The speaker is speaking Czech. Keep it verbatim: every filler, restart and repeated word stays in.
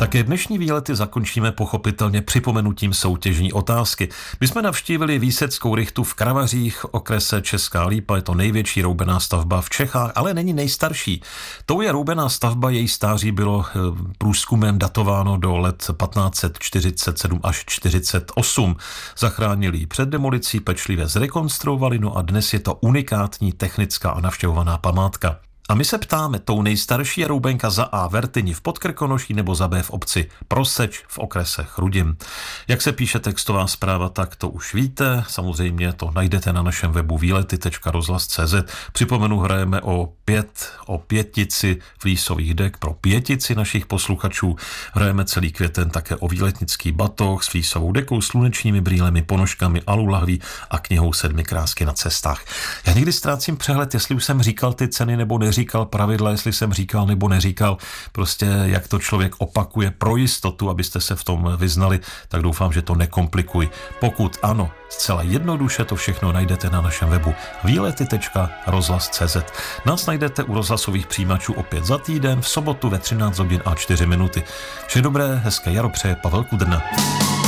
Také dnešní výlety zakončíme pochopitelně připomenutím soutěžní otázky. My jsme navštívili Výseckou rychtu v Kravařích, okrese Česká Lípa, je to největší roubená stavba v Čechách, ale není nejstarší. Tou je roubená stavba, její stáří bylo průzkumem datováno do let patnáct set čtyřicet sedm až čtyřicet osm. Zachránili ji před demolicí, pečlivě zrekonstruovali, no a dnes je to unikátní technická a navštěvovaná památka. A my se ptáme, tou nejstarší je roubenka za A Vertyni v Podkrkonoší nebo za B v obci Proseč v okrese Chrudim. Jak se píše textová zpráva, tak to už víte. Samozřejmě to najdete na našem webu výlety tečka rozhlas tečka cé zet. Připomenu, hrajeme o pět, o pětici flísových dek pro pětici našich posluchačů. Hrajeme celý květen také o výletnický batoh s flísovou dekou, slunečními brýlemi, ponožkami, alulahví a knihou Sedmi krásky na cestách. Já někdy ztrácím přehled, jestli už jsem říkal ty ceny nebo neříkal. Říkal pravidla, jestli jsem říkal nebo neříkal, prostě jak to člověk opakuje pro jistotu, abyste se v tom vyznali, tak doufám, že to nekomplikuji. Pokud ano, zcela jednoduše to všechno najdete na našem webu výlety tečka rozhlas tečka cé zet. Nás najdete u rozhlasových přijímačů opět za týden v sobotu ve třináct hodin a čtyři minuty. Vše dobré, hezké jaro přeje Pavel Kudrna.